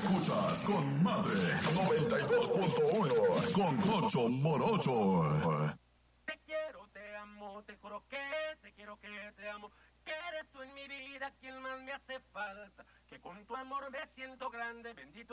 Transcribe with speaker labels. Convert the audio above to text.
Speaker 1: Escuchas con Madre 92.1 con Tocho Morocho.
Speaker 2: Te quiero, te amo, te juro que te quiero, que te amo. Que eres tú en mi vida quien más me hace falta. Que con tu amor me siento grande, bendito.